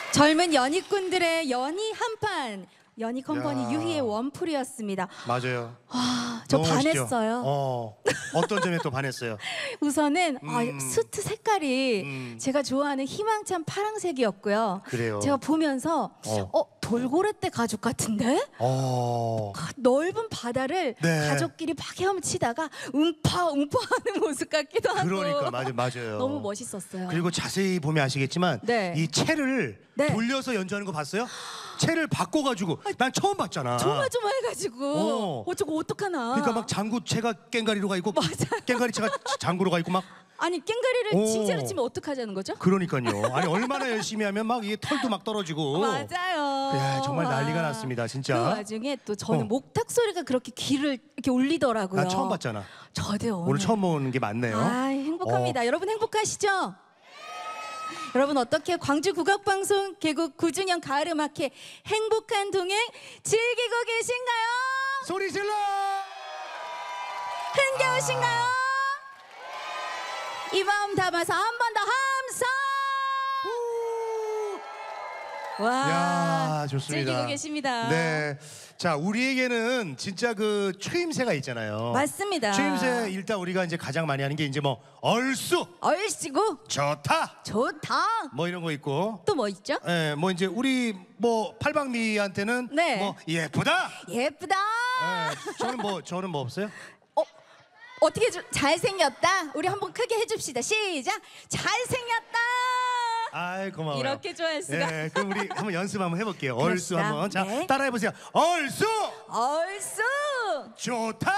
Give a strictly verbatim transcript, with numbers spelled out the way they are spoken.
젊은 연희꾼들의 연희 한판, 연희 컴퍼니 야. 유희의 원풀이었습니다. 맞아요. 와, 저 너무 멋있죠? 반했어요. 어, 어떤 점에 또 반했어요? 우선은 음. 아, 수트 색깔이 음. 제가 좋아하는 희망찬 파랑색이었고요. 그래요. 제가 보면서 어. 어, 돌고래떼 가죽 같은데? 어, 넓은 바다를 네. 가족끼리 막 헤엄치다가 음파 음파하는 모습 같기도 하고. 그러니까 맞아요, 맞아요. 너무 멋있었어요. 그리고 자세히 보면 아시겠지만 네. 이 채를 네. 돌려서 연주하는 거 봤어요? 채를 바꿔가지고 난 처음 봤잖아. 조마조마해가지고 어. 어쩌고 어떡하나. 그러니까 막 장구채가 깽가리로 가 있고 맞아요. 깽가리채가 장구로 가 있고 막 아니 깽가리를 오. 징체로 치면 어떡하자는 거죠? 그러니까요. 아니 얼마나 열심히 하면 막 이게 털도 막 떨어지고. 맞아요. 야, 정말 와. 난리가 났습니다, 진짜. 그 와중에 또 저는 어. 목탁 소리가 그렇게 귀를 이렇게 울리더라고요. 나 처음 봤잖아. 저도요. 오늘, 오늘 처음 보는 게 맞네요. 아, 행복합니다. 여러분 행복하시죠? 여러분 어떻게 광주 국악방송 개국 구 주년 가을음악회 행복한 동행 즐기고 계신가요? 소리 질러! 흥겨우신가요? 이 마음 담아서 한 번 더 함성! 와, 야, 좋습니다. 즐기고 계십니다. 네. 자, 우리에게는 진짜 그 추임새가 있잖아요. 맞습니다. 추임새 일단 우리가 이제 가장 많이 하는 게 이제 뭐 얼쑤, 얼씨구 좋다, 좋다. 뭐 이런 거 있고. 또 뭐 있죠? 예, 뭐 이제 우리 뭐 팔방미한테는 네. 뭐 예쁘다. 예쁘다. 예, 저는 뭐 저는 뭐 없어요? 어, 어떻게 좀 잘생겼다. 우리 한번 크게 해줍시다. 시작. 잘생겼다. 아이 고마워요. 이렇게 좋아할 수가. 예, 그럼 우리 한번 연습 한번 해볼게요. 얼쑤 그렇습니다. 한번. 자, 네. 따라해 보세요. 얼쑤, 얼쑤. 좋다.